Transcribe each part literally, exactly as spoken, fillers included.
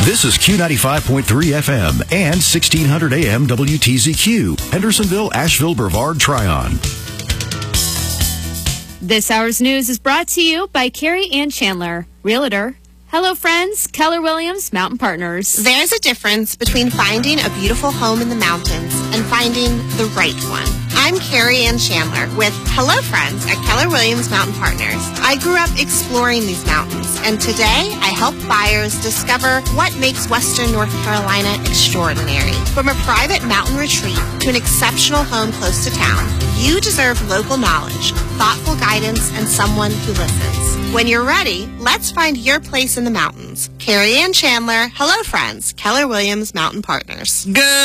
This is Q ninety-five point three F M and sixteen hundred A M W T Z Q, Hendersonville, Asheville, Brevard, Tryon. This hour's news is brought to you by Carrie Ann Chandler, Realtor. Hello, friends. Keller Williams Mountain Partners. There's a difference between finding a beautiful home in the mountains and finding the right one. I'm Carrie Ann Chandler with Hello Friends at Keller Williams Mountain Partners. I grew up exploring these mountains, and today I help buyers discover what makes Western North Carolina extraordinary. From a private mountain retreat to an exceptional home close to town, you deserve local knowledge, thoughtful guidance, and someone who listens. When you're ready, let's find your place in the mountains. Carrie Ann Chandler, Hello Friends, Keller Williams Mountain Partners.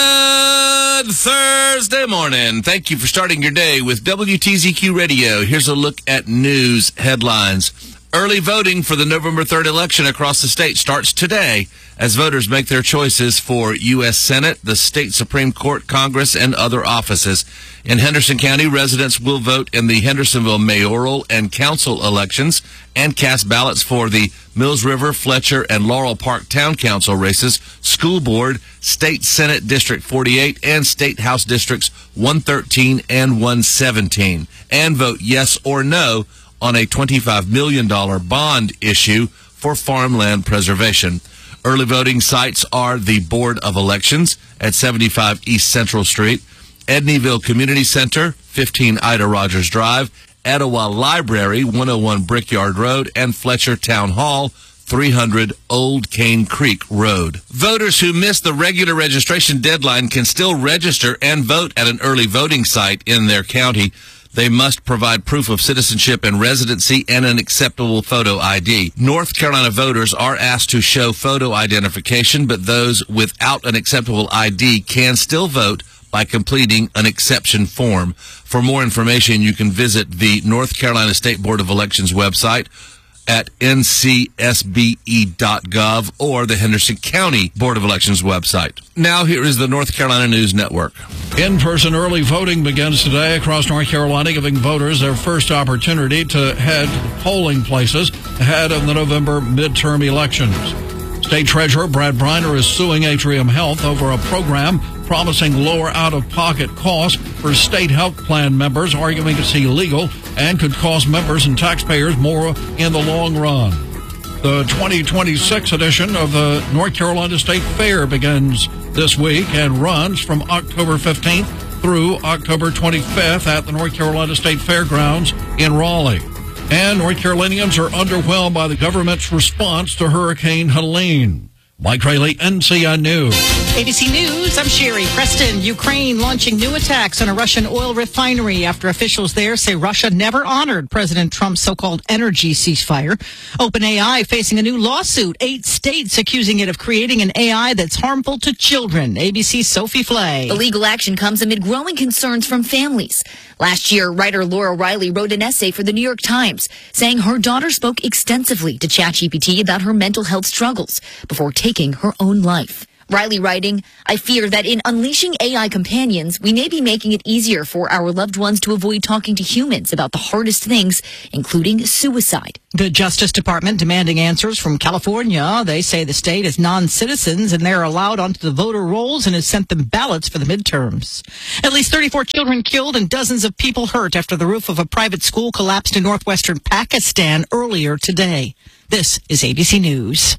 Good Thursday morning. Thank you for starting your day with W T Z Q Radio. Here's a look at news headlines. Early voting for the November third election across the state starts today as voters make their choices for U S Senate, the state Supreme Court, Congress, and other offices. In Henderson County, residents will vote in the Hendersonville mayoral and council elections and cast ballots for the Mills River, Fletcher, and Laurel Park Town Council races, school board, State Senate District forty-eight, and State House Districts one thirteen and one seventeen. And vote yes or no on a twenty-five million dollars bond issue for farmland preservation. Early voting sites are the Board of Elections at seventy-five East Central Street, Edneyville Community Center, fifteen Ida Rogers Drive, Etowah Library, one oh one Brickyard Road, and Fletcher Town Hall, three hundred Old Cane Creek Road. Voters who miss the regular registration deadline can still register and vote at an early voting site in their county. They must provide proof of citizenship and residency and an acceptable photo I D. North Carolina voters are asked to show photo identification, but those without an acceptable I D can still vote by completing an exception form. For more information, you can visit the North Carolina State Board of Elections website at N C S B E dot gov or the Henderson County Board of Elections website. Now here is the North Carolina News Network. In-person early voting begins today across North Carolina, giving voters their first opportunity to head to polling places ahead of the November midterm elections. State Treasurer Brad Briner is suing Atrium Health over a program promising lower out-of-pocket costs for state health plan members, arguing it's illegal and could cost members and taxpayers more in the long run. The twenty twenty-six edition of the North Carolina State Fair begins this week and runs from October fifteenth through October twenty-fifth at the North Carolina State Fairgrounds in Raleigh. And North Carolinians are underwhelmed by the government's response to Hurricane Helene. Mike Rayleigh, N C N News. A B C News, I'm Sherry Preston. Ukraine launching new attacks on a Russian oil refinery after officials there say Russia never honored President Trump's so-called energy ceasefire. OpenAI facing a new lawsuit. Eight states accusing it of creating an A I that's harmful to children. A B C's Sophie Flay. The legal action comes amid growing concerns from families. Last year, writer Laura Riley wrote an essay for the New York Times saying her daughter spoke extensively to ChatGPT about her mental health struggles before taking her own life. Riley writing, I fear that in unleashing A I companions, we may be making it easier for our loved ones to avoid talking to humans about the hardest things, including suicide. The Justice Department demanding answers from California. They say the state is non-citizens and they're allowed onto the voter rolls and has sent them ballots for the midterms. At least thirty-four children killed and dozens of people hurt after the roof of a private school collapsed in northwestern Pakistan earlier today. This is A B C News.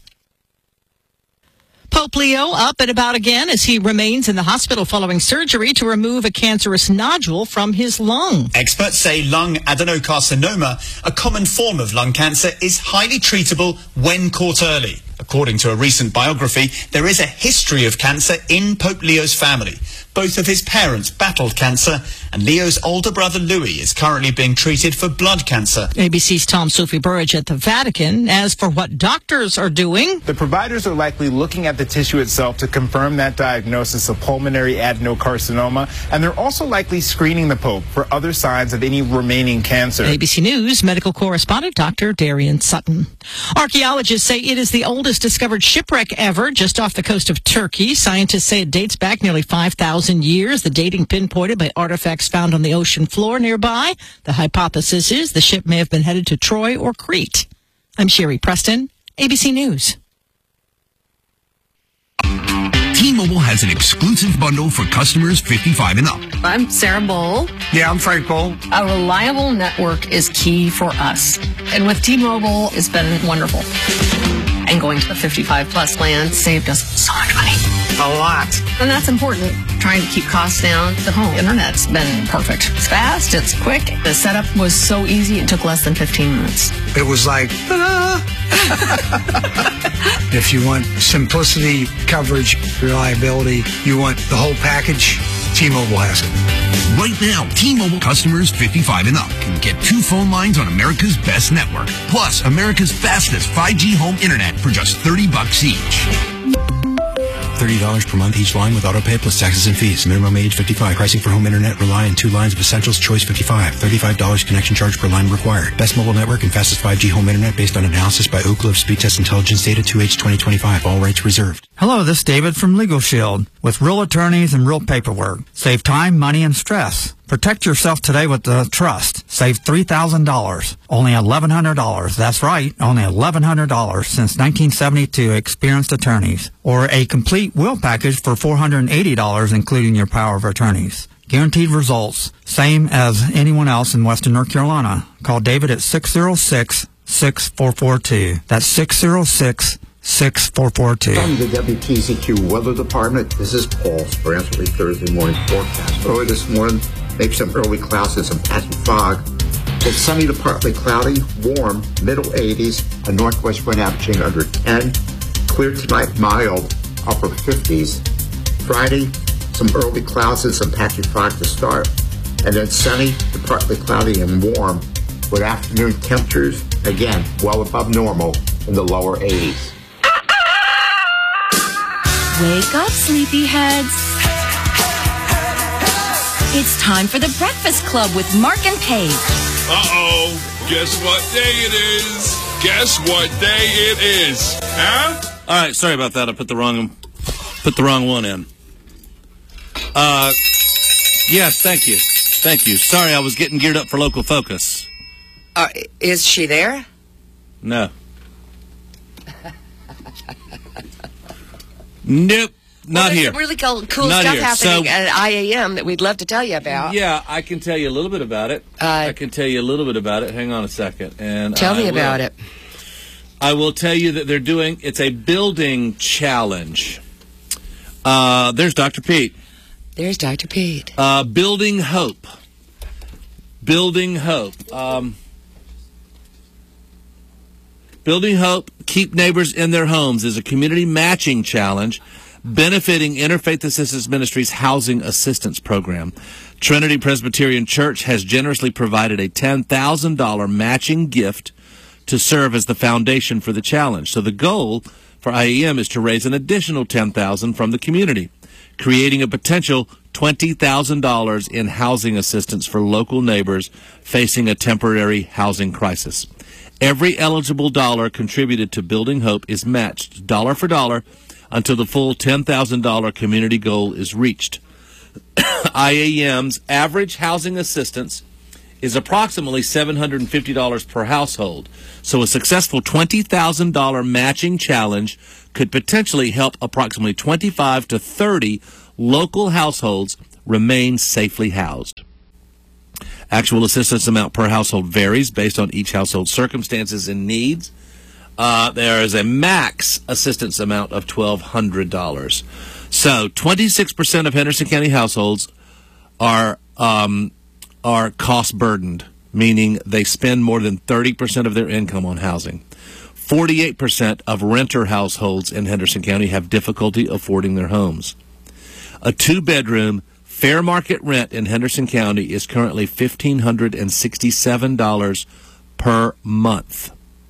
Pope Leo up and about again as he remains in the hospital following surgery to remove a cancerous nodule from his lung. Experts say lung adenocarcinoma, a common form of lung cancer, is highly treatable when caught early. According to a recent biography, there is a history of cancer in Pope Leo's family. Both of his parents battled cancer, and Leo's older brother Louis is currently being treated for blood cancer. A B C's Tom Sophie Burridge at the Vatican. As for what doctors are doing, the providers are likely looking at the tissue itself to confirm that diagnosis of pulmonary adenocarcinoma, and they're also likely screening the Pope for other signs of any remaining cancer. A B C News medical correspondent Doctor Darian Sutton. Archaeologists say it is the oldest discovered shipwreck ever just off the coast of Turkey. Scientists say it dates back nearly five thousand years. The dating pinpointed by artifacts found on the ocean floor nearby. The hypothesis is the ship may have been headed to Troy or Crete. I'm Sherry Preston, A B C News. T-Mobile has an exclusive bundle for customers fifty-five and up. I'm Sarah Bowl. Yeah, I'm Frank Bowl. A reliable network is key for us. And with T-Mobile, it's been wonderful. And going to the fifty-five plus plan saved us so much money. A lot. And that's important. Trying to keep costs down. The home internet's been perfect. It's fast, it's quick. The setup was so easy, it took less than fifteen minutes. It was like, ah. If you want simplicity, coverage, reliability, you want the whole package, T-Mobile has it. Right now, T-Mobile customers fifty-five and up can get two phone lines on America's best network, plus America's fastest five G home internet for just thirty bucks each. thirty dollars per month each line with autopay plus taxes and fees. Minimum age fifty-five. Pricing for home internet rely on two lines of Essentials Choice fifty-five. thirty-five dollars connection charge per line required. Best mobile network and fastest five G home internet based on analysis by Oak Cliff Speed Test Intelligence Data two H twenty twenty-five. All rights reserved. Hello, this is David from Legal Shield. With real attorneys and real paperwork. Save time, money, and stress. Protect yourself today with the trust. Save three thousand dollars. Only eleven hundred dollars. That's right, only eleven hundred dollars since nineteen seventy-two experienced attorneys. Or a complete will package for four hundred eighty dollars including your power of attorneys. Guaranteed results. Same as anyone else in Western North Carolina. Call David at six oh six, six four four two. That's six oh six, six four four two. From the W T Z Q Weather Department, this is Paul for answering Thursday morning forecast. Early this morning, maybe some early clouds and some patchy fog. It's sunny to partly cloudy, warm, middle eighties, a northwest wind averaging under ten. Clear tonight, mild, upper fifties. Friday, some early clouds and some patchy fog to start. And then sunny to partly cloudy and warm, with afternoon temperatures, again, well above normal in the lower eighties. Wake up, sleepyheads. It's time for the Breakfast Club with Mark and Paige. Uh-oh. Guess what day it is? Guess what day it is? Huh? All right, sorry about that. I put the wrong put the wrong one in. Uh, yes, thank you. Thank you. Sorry, I was getting geared up for Local Focus. Uh, is she there? No. Nope. Not well, there's here. Some really cool, cool Not stuff here. happening So, at I A M that we'd love to tell you about. Yeah, I can tell you a little bit about it. Uh, I can tell you a little bit about it. Hang on a second. And Tell I me will, about it. I will tell you that they're doing, it's a building challenge. Uh, there's Doctor Pete. There's Doctor Pete. Uh, Building Hope. Building Hope. Um, Building Hope, Keep Neighbors in Their Homes is a community matching challenge benefiting Interfaith Assistance Ministries Housing Assistance Program. Trinity Presbyterian Church has generously provided a ten thousand dollars matching gift to serve as the foundation for the challenge. So the goal for I A M is to raise an additional ten thousand dollars from the community, creating a potential twenty thousand dollars in housing assistance for local neighbors facing a temporary housing crisis. Every eligible dollar contributed to Building Hope is matched dollar for dollar until the full ten thousand dollars community goal is reached. I A M's average housing assistance is approximately seven hundred fifty dollars per household. So a successful twenty thousand dollars matching challenge could potentially help approximately twenty-five to thirty local households remain safely housed. Actual assistance amount per household varies based on each household's circumstances and needs. Uh, there is a max assistance amount of twelve hundred dollars. So twenty-six percent of Henderson County households are um, are cost burdened, meaning they spend more than thirty percent of their income on housing. forty-eight percent of renter households in Henderson County have difficulty affording their homes. A two-bedroom fair market rent in Henderson County is currently one thousand five hundred sixty-seven dollars per month.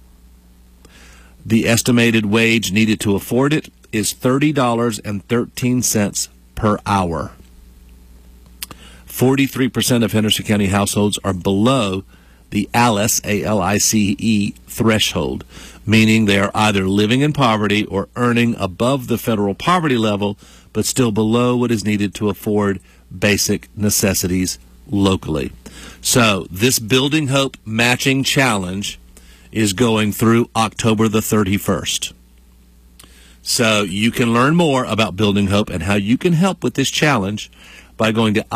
The estimated wage needed to afford it is thirty dollars and thirteen cents per hour. forty-three percent of Henderson County households are below the ALICE, A L I C E, threshold, meaning they are either living in poverty or earning above the federal poverty level, but still below what is needed to afford basic necessities locally. So this Building Hope Matching Challenge is going through October the thirty-first. So you can learn more about Building Hope and how you can help with this challenge by going to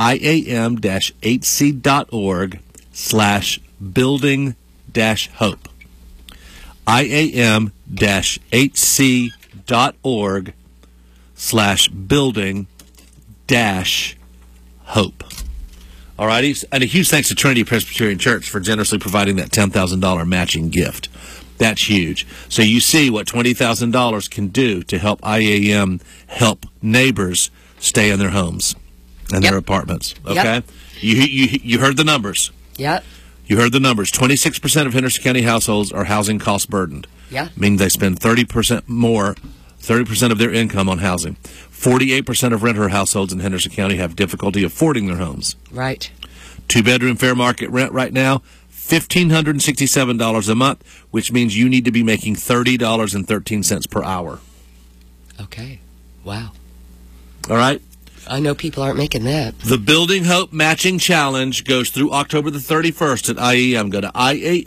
iam-hc.org slash building dash hope. iam-hc.org slash building dash hope. All righty. And a huge thanks to Trinity Presbyterian Church for generously providing that ten thousand dollars matching gift. That's huge. So you see what twenty thousand dollars can do to help I A M help neighbors stay in their homes and Yep. their apartments. Okay? Yep. You, you, you heard the numbers. Yep. You heard the numbers. twenty-six percent of Henderson County households are housing cost burdened. Yeah. Meaning they spend thirty percent more, thirty percent of their income on housing. forty-eight percent of renter households in Henderson County have difficulty affording their homes. Right. Two-bedroom fair market rent right now, one thousand five hundred sixty-seven dollars a month, which means you need to be making thirty dollars and thirteen cents per hour. Okay. Wow. All right? I know people aren't making that. The Building Hope Matching Challenge goes through October the thirty-first at I A M. Go to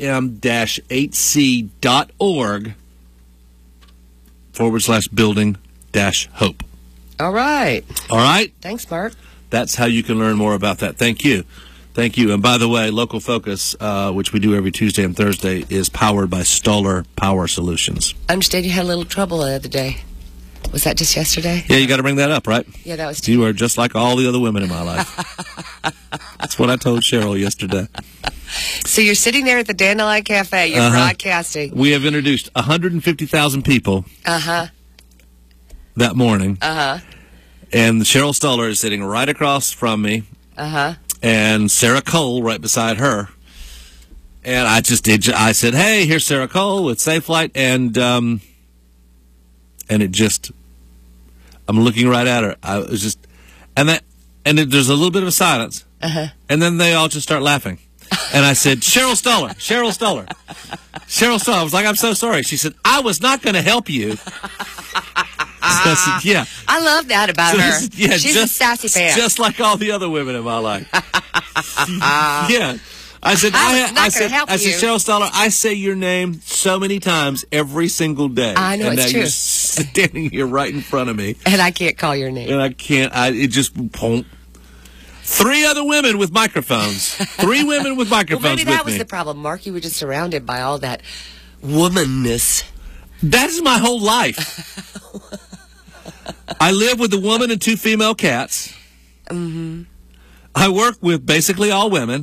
iam-hc.org forward slash building dash hope. All right. All right? Thanks, Mark. That's how you can learn more about that. Thank you. Thank you. And by the way, Local Focus, uh, which we do every Tuesday and Thursday, is powered by Stoller Power Solutions. I understand you had a little trouble the other day. Was that just yesterday? Yeah, you got to bring that up, right? Yeah, that was. You are just like all the other women in my life. That's what I told Cheryl yesterday. So you're sitting there at the Dandelion Cafe. You're Uh-huh. broadcasting. We have introduced one hundred fifty thousand people Uh-huh. that morning. Uh-huh. And Cheryl Stoller is sitting right across from me. Uh-huh. And Sarah Cole right beside her. And I just did, I said, hey, here's Sarah Cole with Safe Flight. And, um, and it just, I'm looking right at her. I was just, and that, and it, there's a little bit of a silence. Uh-huh. And then they all just start laughing. And I said, Cheryl Stoller, Cheryl Stoller, Cheryl Stoller. I was like, I'm so sorry. She said, I was not going to help you. So I said, yeah. I love that about So her. this is- yeah, She's just, a sassy fan. Just like all the other women in my life. Yeah. I said, I was I, not I gonna said, help I said, you. Cheryl Stoller, I say your name so many times every single day. I know, and it's now true. you're standing here right in front of me. And I can't call your name. And I can't, I, it just, won't. Three other women with microphones. Three women with microphones Well, maybe that with was me. the problem, Mark. You were just surrounded by all that womanness. That is my whole life. I live with a woman and two female cats. Mm-hmm. I work with basically all women.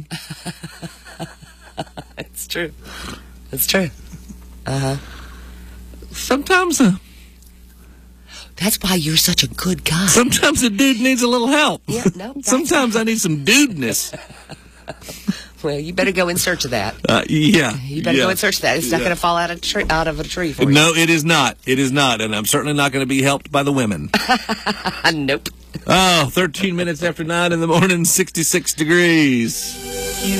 It's true. It's true. Uh-huh. Sometimes... Uh, That's why you're such a good guy. Sometimes a dude needs a little help. Yeah, no, that's Sometimes I need some dudeness. Well, you better go in search of that. Uh, yeah. You better yeah. go in search of that. It's not Yeah. going to fall out of, tree, out of a tree for you. No, it is not. It is not. And I'm certainly not going to be helped by the women. Nope. Oh, thirteen minutes after nine in the morning, sixty-six degrees.